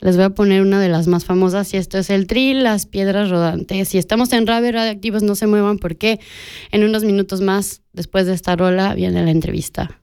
Les voy a poner una de las más famosas y esto es el Tri, las piedras rodantes. Si estamos en Radio Radioactivos, no se muevan porque en unos minutos más, después de esta rola, viene la entrevista.